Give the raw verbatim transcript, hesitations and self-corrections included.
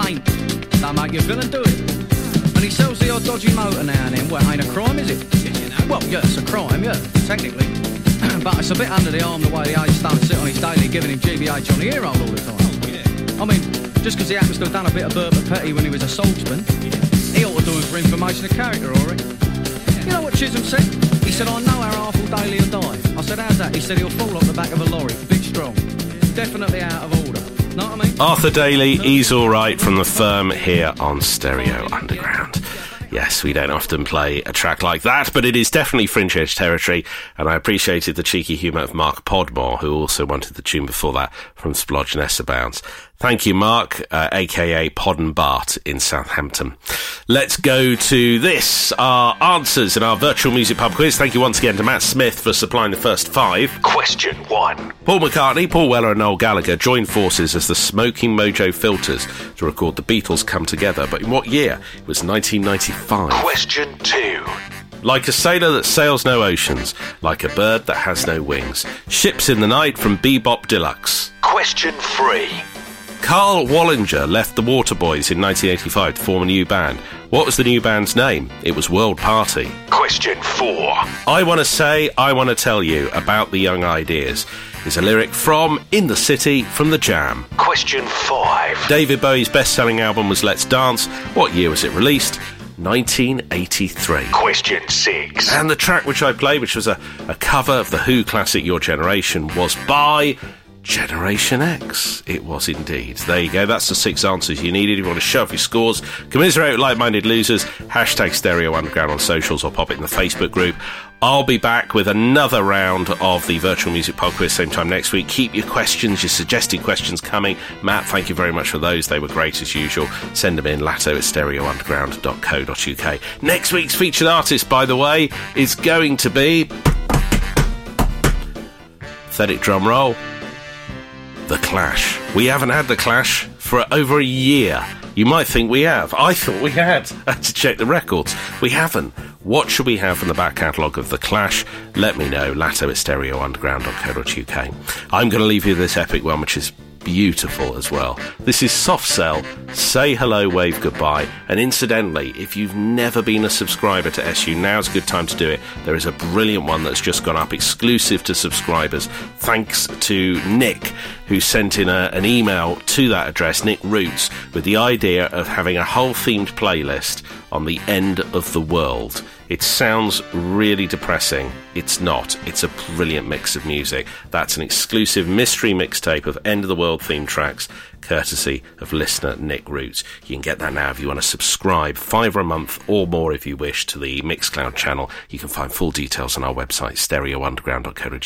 paint. Don't make you a villain, do it. And he sells the odd dodgy motor now and then. Well, ain't a crime, is it? Well, yeah, it's a crime, yeah, technically. But it's a bit under the arm the way the Ace don't sit on his daily giving him G B H on the ear hole all the time. Oh, yeah. I mean, just because he happens to have done a bit of Bert Petty when he was a swordsman, he ought to do it for information of character, Rory. You know what Chisholm said? He said, I know how Arthur Daly will die. I said, how's that? He said, he'll fall off the back of a lorry, big strong. Definitely out of order. Know what I mean? Arthur Daly, he's all right, from The Firm here on Stereo Underground. Yes, we don't often play a track like that, but it is definitely Fringe Edge territory, and I appreciated the cheeky humour of Mark Podmore, who also wanted the tune before that from Splodge Nessa Bounds. Thank you, Mark, uh, a k a. Pod and Bart in Southampton. Let's go to this, our answers in our virtual music pub quiz. Thank you once again to Matt Smith for supplying the first five. Question one. Paul McCartney, Paul Weller and Noel Gallagher joined forces as the Smoking Mojo Filters to record The Beatles Come Together, but in what year? It was nineteen ninety-five. Question two. Like a sailor that sails no oceans, like a bird that has no wings. Ships in the Night from Bebop Deluxe. Question three. Carl Wallinger left the Waterboys in nineteen eighty-five to form a new band. What was the new band's name? It was World Party. Question four. I Want to Say, I Want to Tell You About the Young Ideas is a lyric from In the City from The Jam. Question five. David Bowie's best-selling album was Let's Dance. What year was it released? nineteen eighty-three. Question six. And the track which I played, which was a, a cover of the Who classic Your Generation, was by Generation X. It was indeed. There you go. That's the six answers you needed. If you want to show off your scores, commiserate with like-minded losers, hashtag Stereo Underground on socials or pop it in the Facebook group. I'll be back with another round of the Virtual Music Pod Quiz same time next week. Keep your questions, your suggested questions coming. Matt, thank you very much for those. They were great as usual. Send them in, latto at stereo underground dot co dot uk. Next week's featured artist, by the way, is going to be... pathetic drum roll. The Clash. We haven't had The Clash for over a year. You might think we have. I thought we had. I had to check the records. We haven't. What should we have from the back catalogue of The Clash? Let me know. Latto at stereo underground dot co dot uk. I'm going to leave you with this epic one, which is beautiful as well. This is Soft Cell, Say Hello, Wave Goodbye. And incidentally, if you've never been a subscriber to S U, now's a good time to do it. There is a brilliant one that's just gone up exclusive to subscribers, thanks to Nick, who sent in a, an email to that address, Nick Roots, with the idea of having a whole themed playlist on the end of the world. It sounds really depressing. It's not. It's a brilliant mix of music. That's an exclusive mystery mixtape of end of the world themed tracks, courtesy of listener Nick Roots. You can get that now if you want to subscribe, five a month or more if you wish, to the Mixcloud channel. You can find full details on our website, stereo underground dot co dot